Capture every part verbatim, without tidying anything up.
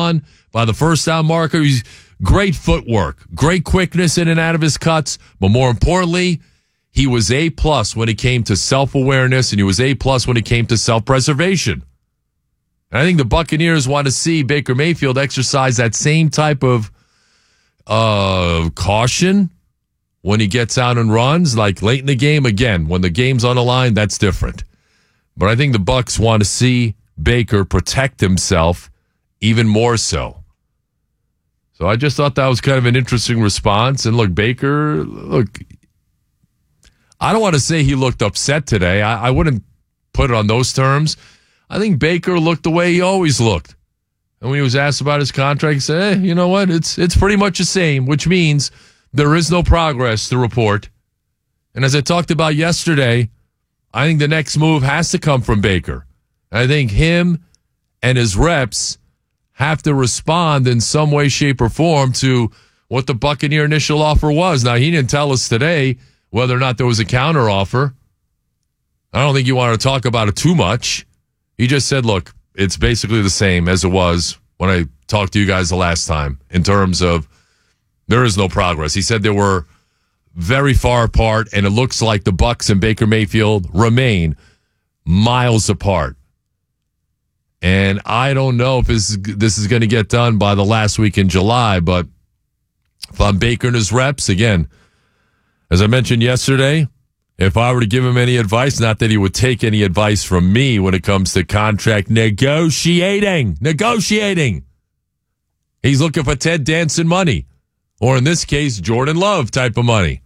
on by the first down marker. He's great footwork, great quickness in and out of his cuts, but more importantly, he was A plus when it came to self-awareness, and he was A plus when it came to self-preservation. And I think the Buccaneers want to see Baker Mayfield exercise that same type of uh, caution when he gets out and runs, like late in the game. Again, when the game's on the line, that's different. But I think the Bucs want to see Baker protect himself even more so. So I just thought that was kind of an interesting response. And look, Baker, look, I don't want to say he looked upset today. I, I wouldn't put it on those terms. I think Baker looked the way he always looked. And when he was asked about his contract, he said, hey, you know what? It's it's pretty much the same, which means there is no progress to report. And as I talked about yesterday, I think the next move has to come from Baker. I think him and his reps have to respond in some way, shape, or form to what the Buccaneer initial offer was. Now, he didn't tell us today whether or not there was a counter offer. I don't think you want to talk about it too much. He just said, look, it's basically the same as it was when I talked to you guys the last time in terms of there is no progress. He said they were very far apart, and it looks like the Bucs and Baker Mayfield remain miles apart. And I don't know if this, this is going to get done by the last week in July, but if I'm Baker and his reps, again, as I mentioned yesterday, if I were to give him any advice, not that he would take any advice from me when it comes to contract negotiating, negotiating. He's looking for Ted Danson money, or in this case, Jordan Love type of money.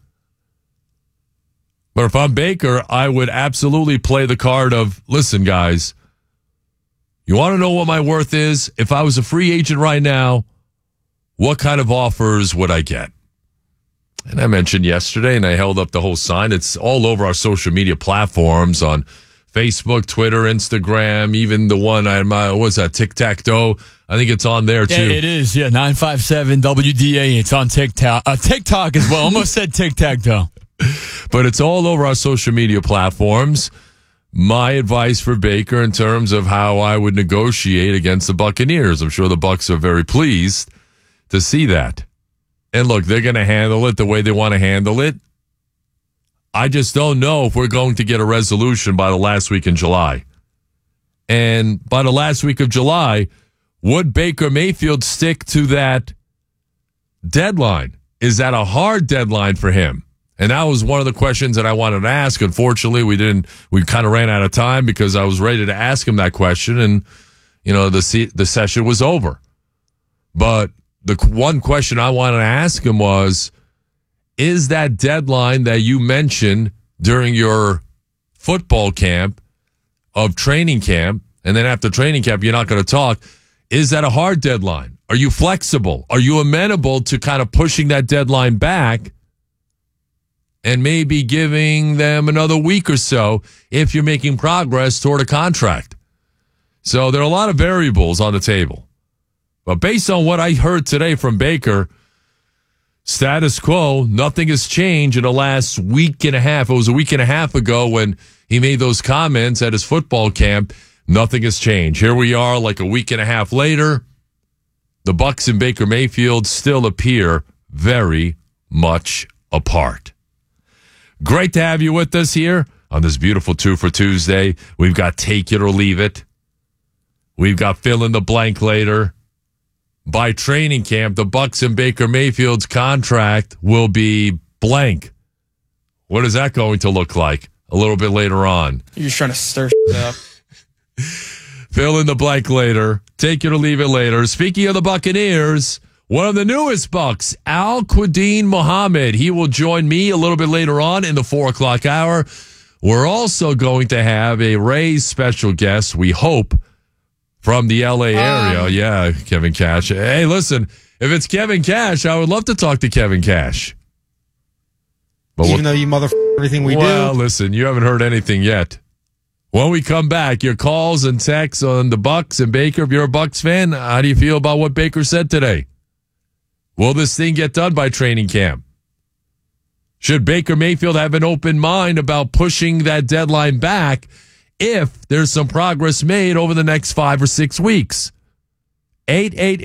But if I'm Baker, I would absolutely play the card of, listen, guys, you want to know what my worth is? If I was a free agent right now, what kind of offers would I get? And I mentioned yesterday, and I held up the whole sign. It's all over our social media platforms on Facebook, Twitter, Instagram, even the one I what was that, Tic-Tac-Toe? I think it's on there, too. Yeah, it is, yeah, nine five seven W D A. It's on TikTok. Uh, TikTok as well. Almost said Tic-Tac-Toe. But it's all over our social media platforms. My advice for Baker in terms of how I would negotiate against the Buccaneers. I'm sure the Bucs are very pleased to see that. And look, they're going to handle it the way they want to handle it. I just don't know if we're going to get a resolution by the last week in July. And by the last week of July, would Baker Mayfield stick to that deadline? Is that a hard deadline for him? And that was one of the questions that I wanted to ask. Unfortunately, we didn't. We kind of ran out of time because I was ready to ask him that question, and you know the se- the session was over. But the one question I wanted to ask him was, is that deadline that you mentioned during your football camp of training camp, and then after training camp, you're not going to talk, is that a hard deadline? Are you flexible? Are you amenable to kind of pushing that deadline back and maybe giving them another week or so if you're making progress toward a contract? So there are a lot of variables on the table. But based on what I heard today from Baker, status quo, nothing has changed in the last week and a half. It was a week and a half ago when he made those comments at his football camp. Nothing has changed. Here we are like a week and a half later. The Bucs and Baker Mayfield still appear very much apart. Great to have you with us here on this beautiful Two for Tuesday. We've got Take It or Leave It. We've got Fill in the Blank later. By training camp, the Bucs and Baker Mayfield's contract will be blank. What is that going to look like a little bit later on? You're just trying to stir shit up. Fill in the blank later. Take it or leave it later. Speaking of the Buccaneers, one of the newest Bucs, Al-Quadin Muhammad. He will join me a little bit later on in the four o'clock hour. We're also going to have a Rays special guest, we hope, from the L A area. Um, yeah, Kevin Cash. Hey, listen, if it's Kevin Cash, I would love to talk to Kevin Cash. But even we'll, though you mother everything we well, do. Well, listen, you haven't heard anything yet. When we come back, your calls and texts on the Bucs and Baker. If you're a Bucs fan, how do you feel about what Baker said today? Will this thing get done by training camp? Should Baker Mayfield have an open mind about pushing that deadline back if there's some progress made over the next five or six weeks? eight eight